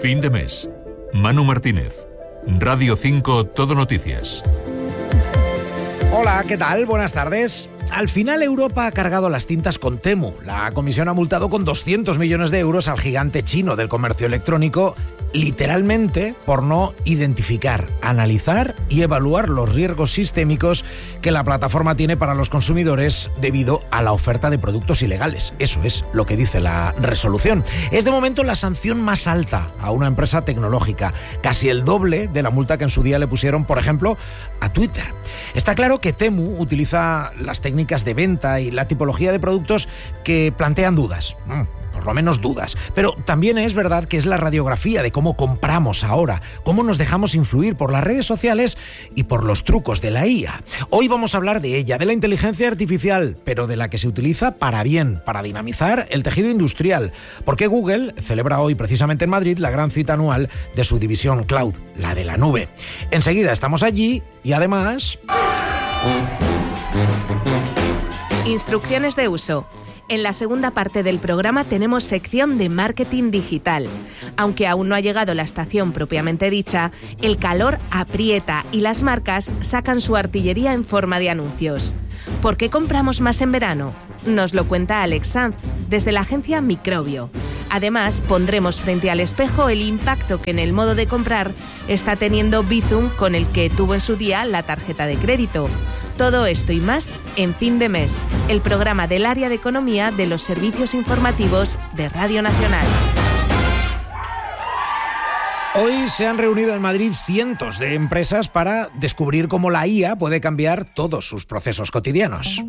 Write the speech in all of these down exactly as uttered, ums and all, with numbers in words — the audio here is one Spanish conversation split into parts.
Fin de mes. Manu Martínez. Radio cinco Todo Noticias. Hola, ¿qué tal? Buenas tardes. Al final Europa ha cargado las tintas con Temu. La Comisión ha multado con doscientos millones de euros al gigante chino del comercio electrónico, literalmente por no identificar, analizar y evaluar los riesgos sistémicos que la plataforma tiene para los consumidores debido a la oferta de productos ilegales. Eso es lo que dice la resolución. Es de momento la sanción más alta a una empresa tecnológica, casi el doble de la multa que en su día le pusieron, por ejemplo, a Twitter. Está claro que Temu utiliza las técnicas de venta y la tipología de productos que plantean dudas. Mm. Por lo menos dudas. Pero también es verdad que es la radiografía de cómo compramos ahora, cómo nos dejamos influir por las redes sociales y por los trucos de la I A. Hoy vamos a hablar de ella, de la inteligencia artificial, pero de la que se utiliza para bien, para dinamizar el tejido industrial. Porque Google celebra hoy, precisamente en Madrid, la gran cita anual de su división Cloud, la de la nube. Enseguida estamos allí y además... Instrucciones de uso. En la segunda parte del programa tenemos sección de marketing digital. Aunque aún no ha llegado la estación propiamente dicha, el calor aprieta y las marcas sacan su artillería en forma de anuncios. ¿Por qué compramos más en verano? Nos lo cuenta Alex Sanz, desde la agencia Microbio. Además, pondremos frente al espejo el impacto que en el modo de comprar está teniendo Bizum con el que tuvo en su día la tarjeta de crédito. Todo esto y más en Fin de Mes, el programa del área de economía de los servicios informativos de Radio Nacional. Hoy se han reunido en Madrid cientos de empresas para descubrir cómo la I A puede cambiar todos sus procesos cotidianos.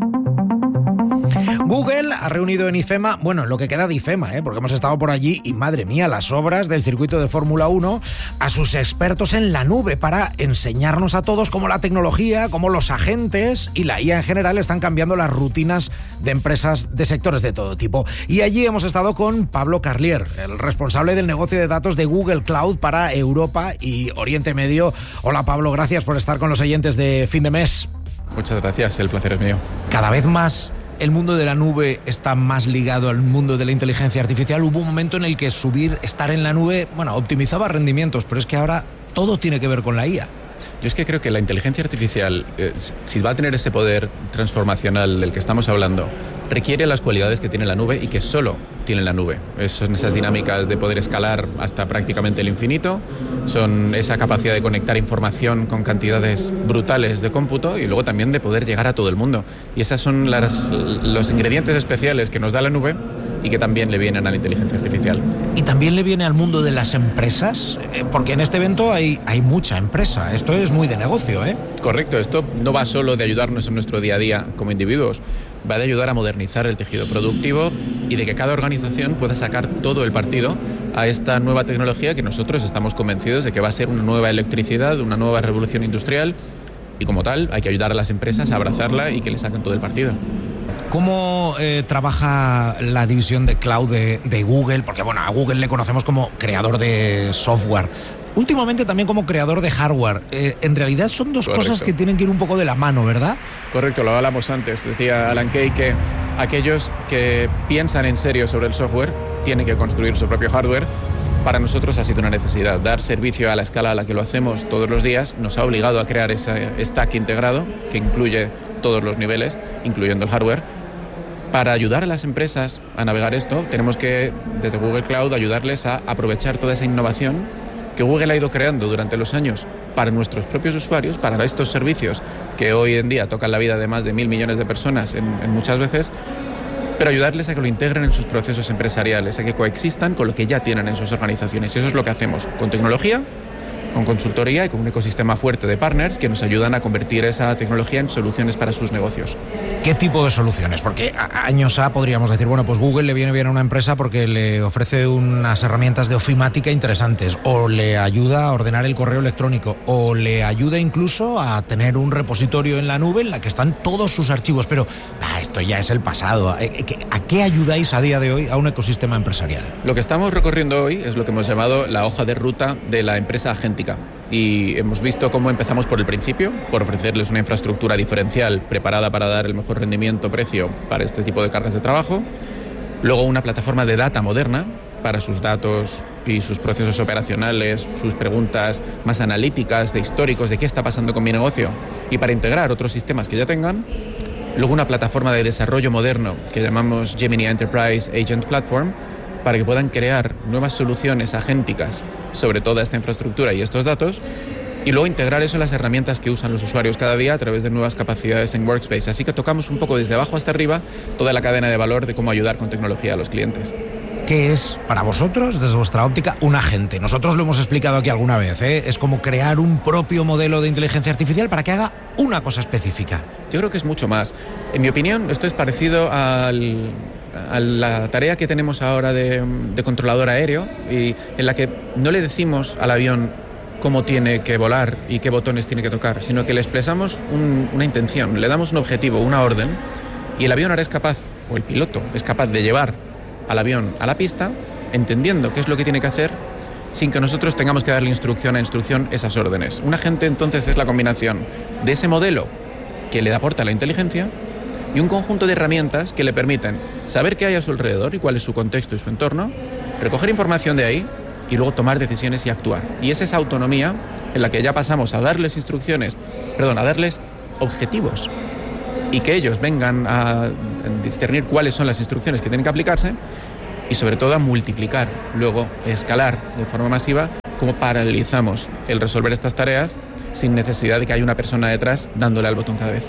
Google ha reunido en IFEMA, bueno, en lo que queda de IFEMA, ¿eh? porque hemos estado por allí y, madre mía, las obras del circuito de Fórmula uno, a sus expertos en la nube para enseñarnos a todos cómo la tecnología, cómo los agentes y la I A en general están cambiando las rutinas de empresas de sectores de todo tipo. Y allí hemos estado con Pablo Carlier, el responsable del negocio de datos de Google Cloud para Europa y Oriente Medio. Hola, Pablo, gracias por estar con los oyentes de Fin de Mes. Muchas gracias, el placer es mío. Cada vez más el mundo de la nube está más ligado al mundo de la inteligencia artificial. Hubo un momento en el que subir, estar en la nube, bueno, optimizaba rendimientos, pero es que ahora todo tiene que ver con la I A. Yo es que creo que la inteligencia artificial, eh, si va a tener ese poder transformacional del que estamos hablando, requiere las cualidades que tiene la nube y que solo tiene la nube. Son esas dinámicas de poder escalar hasta prácticamente el infinito, son esa capacidad de conectar información con cantidades brutales de cómputo y luego también de poder llegar a todo el mundo. Y esos son las, los ingredientes especiales que nos da la nube y que también le vienen a la inteligencia artificial. ¿Y también le viene al mundo de las empresas? Porque en este evento hay, hay mucha empresa. Esto es muy de negocio, ¿eh? Correcto. Esto no va solo de ayudarnos en nuestro día a día como individuos, va de ayudar a modernizar el tejido productivo y de que cada organización pueda sacar todo el partido a esta nueva tecnología que nosotros estamos convencidos de que va a ser una nueva electricidad, una nueva revolución industrial y como tal hay que ayudar a las empresas a abrazarla y que le saquen todo el partido. ¿Cómo eh, trabaja la división de cloud de, de Google? Porque bueno, a Google le conocemos como creador de software. Últimamente también como creador de hardware. Eh, en realidad son dos Correcto. Cosas que tienen que ir un poco de la mano, ¿verdad? Correcto, lo hablamos antes. Decía Alan Kay que aquellos que piensan en serio sobre el software tienen que construir su propio hardware. Para nosotros ha sido una necesidad. Dar servicio a la escala a la que lo hacemos todos los días nos ha obligado a crear ese stack integrado que incluye todos los niveles, incluyendo el hardware. Para ayudar a las empresas a navegar esto, tenemos que, desde Google Cloud, ayudarles a aprovechar toda esa innovación que Google ha ido creando durante los años para nuestros propios usuarios, para estos servicios que hoy en día tocan la vida de más de mil millones de personas en, en muchas veces, pero ayudarles a que lo integren en sus procesos empresariales, a que coexistan con lo que ya tienen en sus organizaciones. Y eso es lo que hacemos con tecnología, con consultoría y con un ecosistema fuerte de partners que nos ayudan a convertir esa tecnología en soluciones para sus negocios. ¿Qué tipo de soluciones? Porque a años A podríamos decir, bueno, pues Google le viene bien a una empresa porque le ofrece unas herramientas de ofimática interesantes, o le ayuda a ordenar el correo electrónico, o le ayuda incluso a tener un repositorio en la nube en la que están todos sus archivos. Pero ah, esto ya es el pasado. ¿A qué ayudáis a día de hoy a un ecosistema empresarial? Lo que estamos recorriendo hoy es lo que hemos llamado la hoja de ruta de la empresa agéntica. Y hemos visto cómo empezamos por el principio, por ofrecerles una infraestructura diferencial preparada para dar el mejor rendimiento-precio para este tipo de cargas de trabajo. Luego una plataforma de data moderna para sus datos y sus procesos operacionales, sus preguntas más analíticas, de históricos, de qué está pasando con mi negocio, y para integrar otros sistemas que ya tengan. Luego una plataforma de desarrollo moderno que llamamos Gemini Enterprise Agent Platform, para que puedan crear nuevas soluciones agénticas sobre toda esta infraestructura y estos datos, y luego integrar eso en las herramientas que usan los usuarios cada día a través de nuevas capacidades en Workspace. Así que tocamos un poco desde abajo hasta arriba toda la cadena de valor de cómo ayudar con tecnología a los clientes. ¿Qué es para vosotros, desde vuestra óptica, un agente? Nosotros lo hemos explicado aquí alguna vez, ¿eh? Es como crear un propio modelo de inteligencia artificial para que haga una cosa específica. Yo creo que es mucho más. En mi opinión, esto es parecido al, a la tarea que tenemos ahora de, de controlador aéreo, y en la que no le decimos al avión cómo tiene que volar y qué botones tiene que tocar, sino que le expresamos un, una intención, le damos un objetivo, una orden, y el avión ahora es capaz, o el piloto es capaz de llevar al avión a la pista, entendiendo qué es lo que tiene que hacer, sin que nosotros tengamos que darle instrucción a instrucción esas órdenes. Un agente entonces es la combinación de ese modelo que le aporta la inteligencia y un conjunto de herramientas que le permiten saber qué hay a su alrededor y cuál es su contexto y su entorno, recoger información de ahí y luego tomar decisiones y actuar. Y es esa autonomía en la que ya pasamos a darles instrucciones, perdón, a darles objetivos, y que ellos vengan a discernir cuáles son las instrucciones que tienen que aplicarse, y sobre todo a multiplicar, luego escalar de forma masiva, cómo paralizamos el resolver estas tareas sin necesidad de que haya una persona detrás dándole al botón cada vez.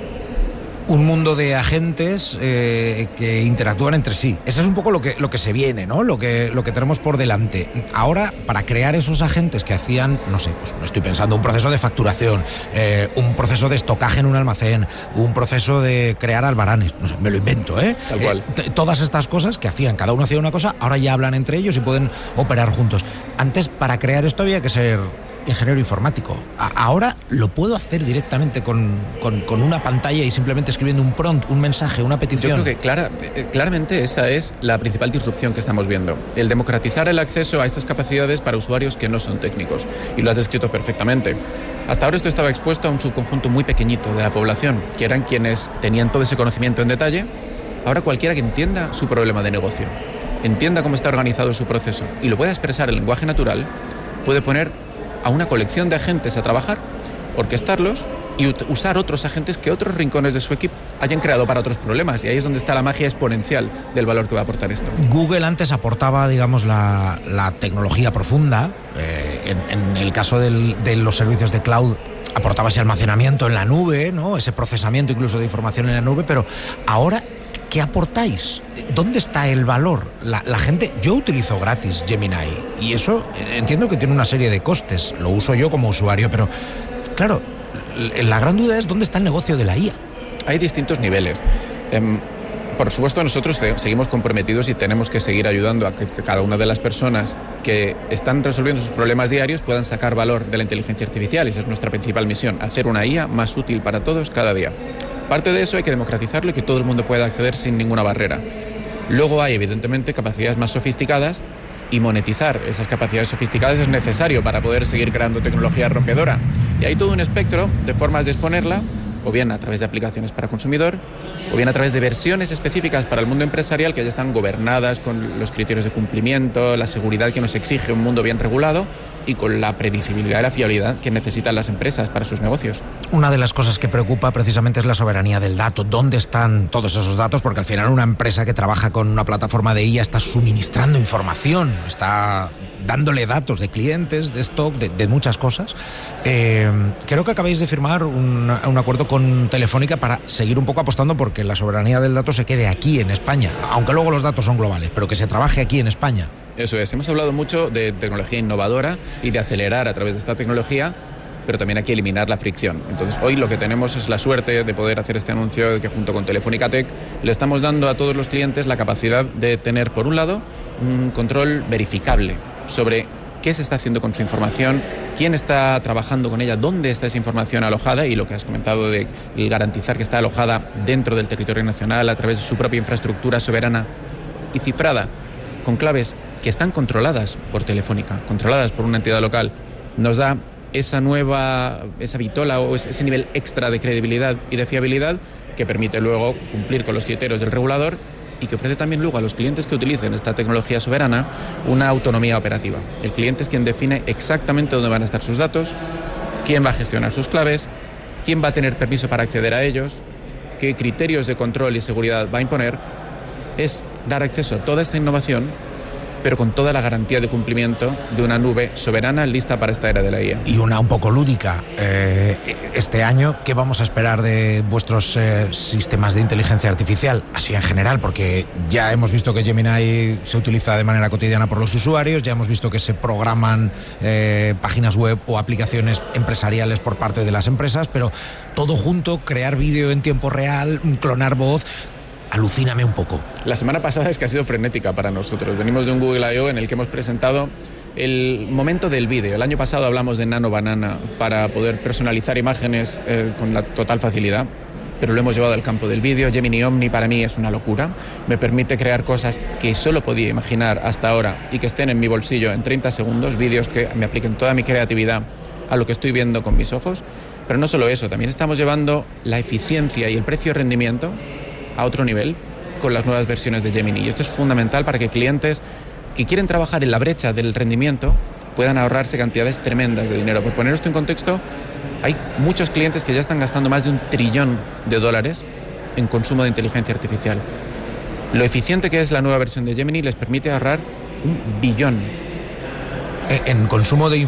Un mundo de agentes eh, que interactúan entre sí. Eso es un poco lo que, lo que se viene, ¿no? Lo que, lo que tenemos por delante. Ahora, para crear esos agentes que hacían, no sé, pues estoy pensando, un proceso de facturación, eh, un proceso de estocaje en un almacén, un proceso de crear albaranes, no sé, me lo invento, ¿eh? Tal cual. Eh, todas estas cosas que hacían, cada uno hacía una cosa, ahora ya hablan entre ellos y pueden operar juntos. Antes, para crear esto había que ser ingeniero informático. A- ahora lo puedo hacer directamente con, con, con una pantalla y simplemente escribiendo un prompt, un mensaje, una petición. Yo creo que clara, claramente esa es la principal disrupción que estamos viendo. El democratizar el acceso a estas capacidades para usuarios que no son técnicos. Y lo has descrito perfectamente. Hasta ahora esto estaba expuesto a un subconjunto muy pequeñito de la población, que eran quienes tenían todo ese conocimiento en detalle. Ahora cualquiera que entienda su problema de negocio, entienda cómo está organizado su proceso y lo pueda expresar en lenguaje natural, puede poner a una colección de agentes a trabajar, orquestarlos y ut- usar otros agentes que otros rincones de su equipo hayan creado para otros problemas. Y ahí es donde está la magia exponencial del valor que va a aportar esto. Google antes aportaba, digamos, la, la tecnología profunda. Eh, en, en el caso del, de los servicios de cloud, aportaba ese almacenamiento en la nube, ¿no? Ese procesamiento incluso de información en la nube, pero ahora, ¿qué aportáis? ¿Dónde está el valor? La, la gente, yo utilizo gratis Gemini y eso eh, entiendo que tiene una serie de costes, lo uso yo como usuario, pero claro, l- la gran duda es dónde está el negocio de la I A. Hay distintos niveles. Eh, por supuesto, nosotros te- seguimos comprometidos y tenemos que seguir ayudando a que, que cada una de las personas que están resolviendo sus problemas diarios puedan sacar valor de la inteligencia artificial. Esa es nuestra principal misión, hacer una I A más útil para todos cada día. Parte de eso hay que democratizarlo y que todo el mundo pueda acceder sin ninguna barrera. Luego hay, evidentemente, capacidades más sofisticadas, y monetizar esas capacidades sofisticadas es necesario para poder seguir creando tecnología rompedora. Y hay todo un espectro de formas de exponerla, o bien a través de aplicaciones para consumidor, o bien a través de versiones específicas para el mundo empresarial que ya están gobernadas con los criterios de cumplimiento, la seguridad que nos exige un mundo bien regulado y con la predecibilidad y la fiabilidad que necesitan las empresas para sus negocios. Una de las cosas que preocupa precisamente es la soberanía del dato. ¿Dónde están todos esos datos? Porque al final una empresa que trabaja con una plataforma de I A está suministrando información, está dándole datos de clientes, de stock, de, de muchas cosas. Eh, creo que acabáis de firmar un, un acuerdo con Telefónica para seguir un poco apostando porque la soberanía del dato se quede aquí en España, aunque luego los datos son globales, pero que se trabaje aquí en España. Eso es, hemos hablado mucho de tecnología innovadora y de acelerar a través de esta tecnología, pero también hay que eliminar la fricción. Entonces, hoy lo que tenemos es la suerte de poder hacer este anuncio de que junto con Telefónica Tech le estamos dando a todos los clientes la capacidad de tener, por un lado, un control verificable sobre qué se está haciendo con su información, quién está trabajando con ella, dónde está esa información alojada y lo que has comentado de el garantizar que está alojada dentro del territorio nacional a través de su propia infraestructura soberana y cifrada con claves que están controladas por Telefónica, controladas por una entidad local, nos da esa nueva, esa vitola o ese nivel extra de credibilidad y de fiabilidad que permite luego cumplir con los criterios del regulador y que ofrece también luego a los clientes que utilicen esta tecnología soberana una autonomía operativa. El cliente es quien define exactamente dónde van a estar sus datos, quién va a gestionar sus claves, quién va a tener permiso para acceder a ellos, qué criterios de control y seguridad va a imponer. Es dar acceso a toda esta innovación, pero con toda la garantía de cumplimiento de una nube soberana lista para esta era de la I A. Y una un poco lúdica. Eh, este año, ¿qué vamos a esperar de vuestros eh, sistemas de inteligencia artificial? Así en general, porque ya hemos visto que Gemini se utiliza de manera cotidiana por los usuarios, ya hemos visto que se programan eh, páginas web o aplicaciones empresariales por parte de las empresas, pero todo junto, crear vídeo en tiempo real, clonar voz... Alucíname un poco. La semana pasada es que ha sido frenética para nosotros. Venimos de un Google I O en el que hemos presentado el momento del vídeo. El año pasado hablamos de Nano Banana para poder personalizar imágenes eh, con la total facilidad, pero lo hemos llevado al campo del vídeo. Gemini Omni para mí es una locura. Me permite crear cosas que solo podía imaginar hasta ahora y que estén en mi bolsillo en treinta segundos, vídeos que me apliquen toda mi creatividad a lo que estoy viendo con mis ojos. Pero no solo eso, también estamos llevando la eficiencia y el precio-rendimiento a otro nivel con las nuevas versiones de Gemini. Y esto es fundamental para que clientes que quieren trabajar en la brecha del rendimiento puedan ahorrarse cantidades tremendas de dinero. Por poner esto en contexto, hay muchos clientes que ya están gastando más de un trillón de dólares en consumo de inteligencia artificial. Lo eficiente que es la nueva versión de Gemini les permite ahorrar un billón. En consumo de